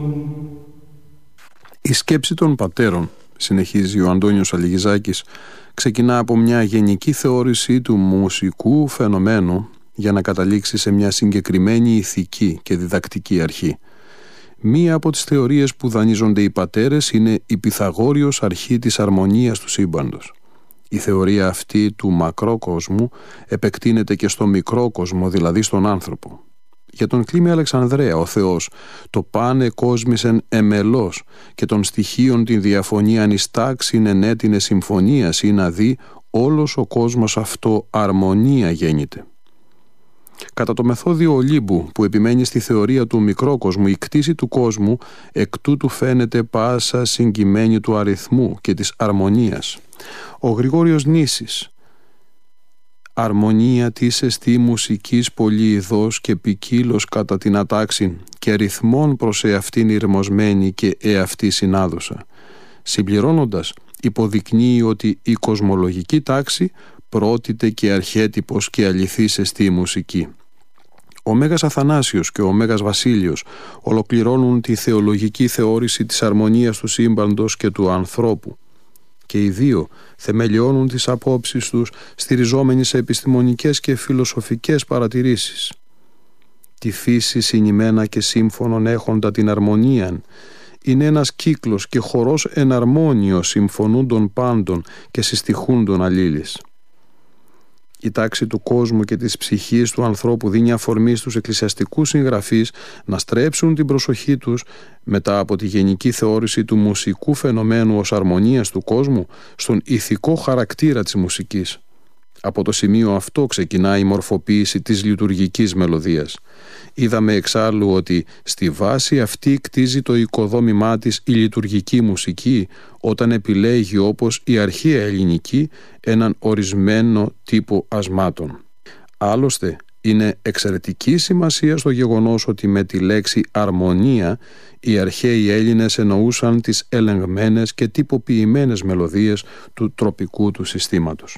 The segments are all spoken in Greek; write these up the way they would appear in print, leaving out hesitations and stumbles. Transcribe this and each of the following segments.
Η σκέψη των πατέρων, συνεχίζει ο Αντώνιος Αλιγιζάκης, ξεκινά από μια γενική θεώρηση του μουσικού φαινομένου για να καταλήξει σε μια συγκεκριμένη ηθική και διδακτική αρχή. Μία από τις θεωρίες που δανείζονται οι πατέρες είναι η Πυθαγόριος αρχή της αρμονίας του σύμπαντος. Η θεωρία αυτή του μακρόκοσμου επεκτείνεται και στο μικρόκοσμο, δηλαδή στον άνθρωπο. Για τον Κλίμη Αλεξανδρέα, ο Θεός, το πάνε κόσμησεν εμελός και των στοιχείων την διαφωνίαν εις τάξιν ενέτεινε συμφωνίας ή να δει όλος ο κόσμος αυτό αρμονία γέννηται. Κατά το μεθόδιο Ολύμπου που επιμένει στη θεωρία του μικρόκοσμου, η κτήση του κόσμου εκ τούτου φαίνεται πάσα συγκειμένη του αριθμού και της αρμονίας. Ο Γρηγόριος Νήσης, αρμονία της εστί μουσικής πολυειδός και ποικίλος κατά την ατάξιν και ρυθμών προς εαυτήν ηρμοσμένη και εαυτή συνάδουσα. Συμπληρώνοντας, υποδεικνύει ότι η κοσμολογική τάξη πρότειται και αρχέτυπος και αληθής εστί μουσική. Ο Μέγας Αθανάσιος και ο Μέγας Βασίλειος ολοκληρώνουν τη θεολογική θεώρηση της αρμονίας του σύμπαντος και του ανθρώπου. Και οι δύο θεμελιώνουν τις απόψεις τους στηριζόμενοι σε επιστημονικές και φιλοσοφικές παρατηρήσεις. Τη φύση συνημένα και σύμφωνον έχοντα την αρμονίαν είναι ένας κύκλος και χορός εναρμόνιος συμφωνούντων πάντων και συστιχούντων αλλήλης. Η τάξη του κόσμου και της ψυχής του ανθρώπου δίνει αφορμή στους εκκλησιαστικούς συγγραφείς να στρέψουν την προσοχή τους μετά από τη γενική θεώρηση του μουσικού φαινομένου ως αρμονίας του κόσμου στον ηθικό χαρακτήρα της μουσικής. Από το σημείο αυτό ξεκινά η μορφοποίηση της λειτουργικής μελωδίας. Είδαμε εξάλλου ότι στη βάση αυτή κτίζει το οικοδόμημά της η λειτουργική μουσική όταν επιλέγει όπως η αρχαία ελληνική έναν ορισμένο τύπο ασμάτων. Άλλωστε είναι εξαιρετική σημασία στο γεγονός ότι με τη λέξη αρμονία οι αρχαίοι Έλληνες εννοούσαν τις ελεγμένες και τυποποιημένες μελωδίες του τροπικού του συστήματος.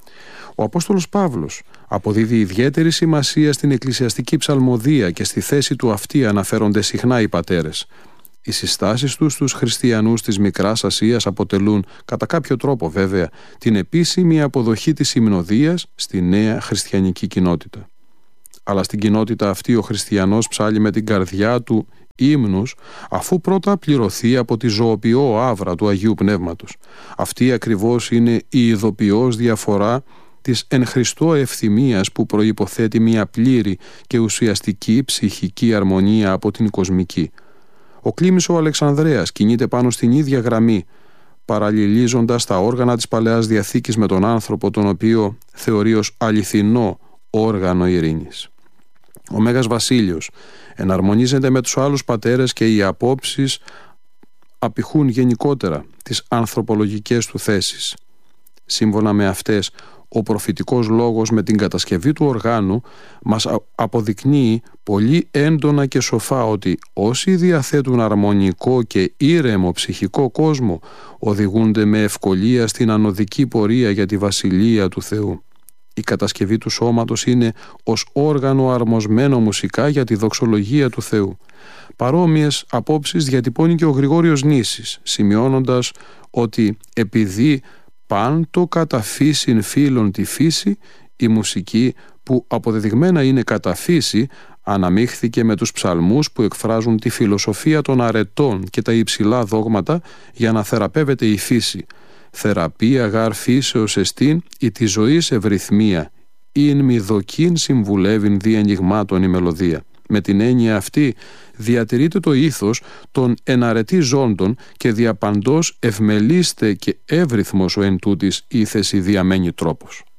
Ο Απόστολος Παύλος αποδίδει ιδιαίτερη σημασία στην εκκλησιαστική ψαλμοδία και στη θέση του αυτή αναφέρονται συχνά οι πατέρες. Οι συστάσεις τους στους χριστιανούς της Μικράς Ασίας αποτελούν, κατά κάποιο τρόπο βέβαια, την επίσημη αποδοχή της υμνοδίας στη νέα χριστιανική κοινότητα. Αλλά στην κοινότητα αυτή ο χριστιανός ψάλει με την καρδιά του ύμνους, αφού πρώτα πληρωθεί από τη ζωοποιό άβρα του Αγίου Πνεύματος. Αυτή ακριβώς είναι η ειδοποιώς διαφορά της εν Χριστώ ευθυμίας που προϋποθέτει μια πλήρη και ουσιαστική ψυχική αρμονία από την κοσμική. Ο Κλίμης ο Αλεξανδρέας κινείται πάνω στην ίδια γραμμή, παραλληλίζοντας τα όργανα της Παλαιάς Διαθήκης με τον άνθρωπο, τον οποίο θεωρεί ως αληθινό όργανο ειρήνης. Ο Μέγας Βασίλειος εναρμονίζεται με τους άλλους πατέρες και οι απόψεις απηχούν γενικότερα τις ανθρωπολογικές του θέσεις. Σύμφωνα με αυτές, ο προφητικός λόγος με την κατασκευή του οργάνου μας αποδεικνύει πολύ έντονα και σοφά ότι όσοι διαθέτουν αρμονικό και ήρεμο ψυχικό κόσμο οδηγούνται με ευκολία στην ανωδική πορεία για τη Βασιλεία του Θεού. Η κατασκευή του σώματος είναι ως όργανο αρμοσμένο μουσικά για τη δοξολογία του Θεού. Παρόμοιες απόψεις διατυπώνει και ο Γρηγόριος Νήσης, σημειώνοντας ότι επειδή πάντο κατά φύσιν φίλων τη φύση, η μουσική που αποδεδειγμένα είναι κατά φύση αναμίχθηκε με τους ψαλμούς που εκφράζουν τη φιλοσοφία των αρετών και τα υψηλά δόγματα για να θεραπεύεται η φύση. Θεραπεία γαρ φύσεως εστίν η τη ζωής ευρυθμία, ειν μη δοκίν συμβουλεύειν δι' ανοιγμάτων η μελωδία. Με την έννοια αυτή διατηρείται το ήθος των εναρετή ζώντων και διαπαντός ευμελίστε και εύρυθμος ο εν τούτης ήθεση διαμένει τρόπος.